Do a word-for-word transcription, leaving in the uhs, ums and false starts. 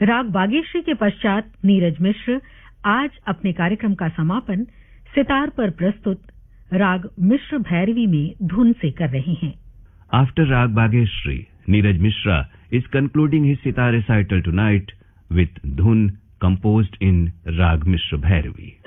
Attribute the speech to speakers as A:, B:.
A: राग बागेश्री के पश्चात नीरज मिश्र आज अपने कार्यक्रम का समापन सितार पर प्रस्तुत राग मिश्र भैरवी में धुन से कर रहे हैं.
B: After Rag Bageshri, Neeraj Mishra is concluding his sitar recital tonight with Dhun composed in Rag Mishra Bhairavi.